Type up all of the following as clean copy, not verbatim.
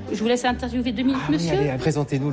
Je vous laisse interviewer 2 minutes, monsieur. Allez, présentez-nous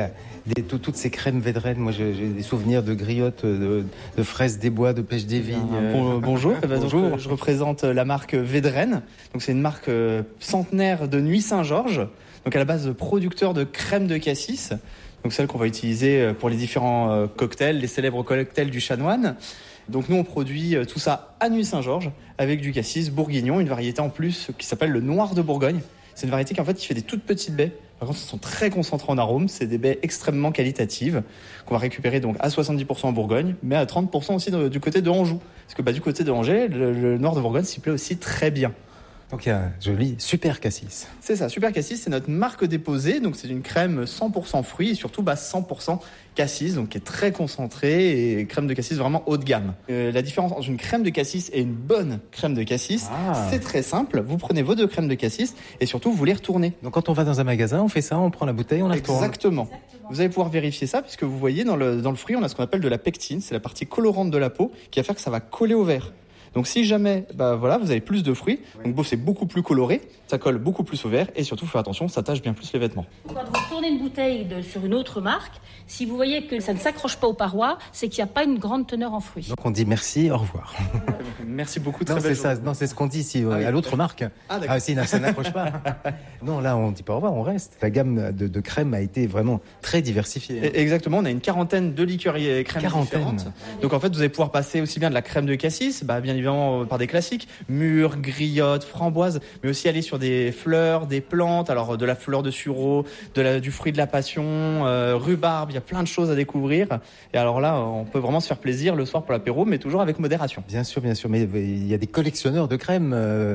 toutes ces crèmes Védrenne. Moi, j'ai des souvenirs de griottes, de fraises des bois, de pêche des vignes. Bonjour. Donc, je représente la marque Védrenne. Donc, c'est une marque centenaire de Nuits Saint-Georges. Donc, à la base, producteur de crème de cassis. Donc, celle qu'on va utiliser pour les différents cocktails, les célèbres cocktails du Chanoine. Donc, nous, on produit tout ça à Nuits Saint-Georges avec du cassis bourguignon, une variété en plus qui s'appelle le Noir de Bourgogne. C'est une variété qui fait des toutes petites baies. Par contre, elles sont très concentrées en arômes. C'est des baies extrêmement qualitatives qu'on va récupérer donc à 70% en Bourgogne, mais à 30% aussi du côté de Anjou. Parce que du côté de Angers, le Noir de Bourgogne s'y plaît aussi très bien. Donc il y a un joli Super Cassis. C'est ça, Super Cassis, c'est notre marque déposée. Donc c'est une crème 100% fruits et surtout 100% cassis, donc qui est très concentrée et crème de cassis vraiment haut de gamme. La différence entre une crème de cassis et une bonne crème de cassis, c'est très simple. Vous prenez vos 2 crèmes de cassis et surtout vous les retournez. Donc quand on va dans un magasin, on fait ça, on prend la bouteille, on la retourne. Exactement. Vous allez pouvoir vérifier ça puisque vous voyez dans le fruit, on a ce qu'on appelle de la pectine. C'est la partie colorante de la peau qui va faire que ça va coller au verre. Donc si jamais vous avez plus de fruits, donc c'est beaucoup plus coloré, ça colle beaucoup plus au verre et surtout faites attention, ça tâche bien plus les vêtements. Quand vous tournez une bouteille sur une autre marque, si vous voyez que ça ne s'accroche pas aux parois, c'est qu'il n'y a pas une grande teneur en fruits. Donc on dit merci, au revoir. Merci beaucoup. Non, c'est ça. Non, c'est ce qu'on dit ici à l'autre marque. Si ça n'accroche pas. Non, là on dit pas au revoir, on reste. La gamme de crème a été vraiment très diversifiée. Exactement, on a une quarantaine de liqueurs et crèmes différentes. Donc en fait, vous allez pouvoir passer aussi bien de la crème de cassis, bien évidemment par des classiques, mûres, griottes, framboises, mais aussi aller sur des fleurs, des plantes, alors de la fleur de sureau, du fruit de la passion, rhubarbe, il y a plein de choses à découvrir. Et alors là, on peut vraiment se faire plaisir le soir pour l'apéro, mais toujours avec modération. Bien sûr, mais il y a des collectionneurs de crèmes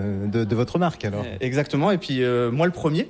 de votre marque alors. Exactement, et puis moi le premier.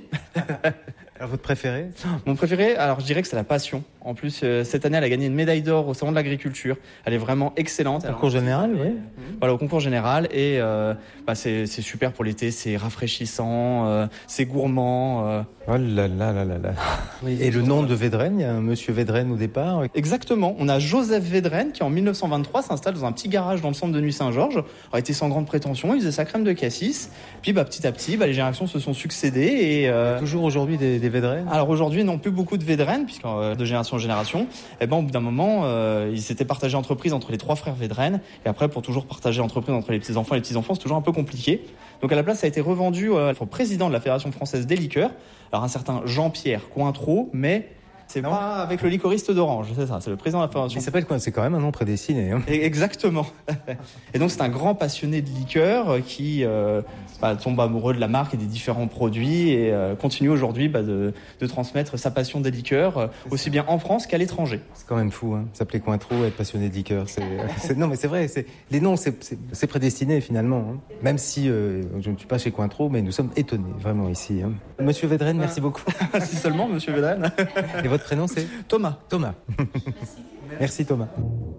Alors, votre préféré ? Mon préféré, alors je dirais que c'est la passion. En plus, cette année, elle a gagné une médaille d'or au Salon de l'Agriculture. Elle est vraiment excellente. Au concours général, oui. Voilà, au concours général. Et c'est super pour l'été, c'est rafraîchissant, c'est gourmand. Oh là là là là là. Oui, et le nom de Védrenne, il y a un monsieur Védrenne au départ. Exactement. On a Joseph Védrenne qui, en 1923, s'installe dans un petit garage dans le centre de Nuits Saint-Georges. Il été sans grande prétention, il faisait sa crème de cassis. Puis petit à petit, les générations se sont succédées. Et, il y a toujours aujourd'hui des Védrenne ? Alors aujourd'hui, non plus beaucoup de Védrenne, puisque de génération en génération, au bout d'un moment, ils s'étaient partagés entreprise entre les 3 frères Védrenne. Et après, pour toujours partager entreprise entre les petits-enfants et les petits-enfants, c'est toujours un peu compliqué. Donc à la place, ça a été revendu au président de la Fédération française des liqueurs, alors un certain Jean-Pierre Cointreau, mais c'est pas avec le liquoriste d'Orange, c'est ça, c'est le président de la Fédération. Il s'appelle quoi ? C'est quand même un nom prédestiné. Hein. Exactement. Et donc c'est un grand passionné de liqueurs qui tombe amoureux de la marque et des différents produits et continue aujourd'hui de transmettre sa passion des liqueurs, aussi bien en France qu'à l'étranger. C'est quand même fou, hein. S'appeler Cointreau, être passionné de liqueurs. Non mais c'est vrai, les noms c'est prédestiné finalement. Hein. Même si je ne suis pas chez Cointreau, mais nous sommes étonnés vraiment ici. Hein. Monsieur Védrenne, merci beaucoup. Si seulement, monsieur Védrenne. Et votre prénom c'est ? Thomas. Thomas. Merci Thomas.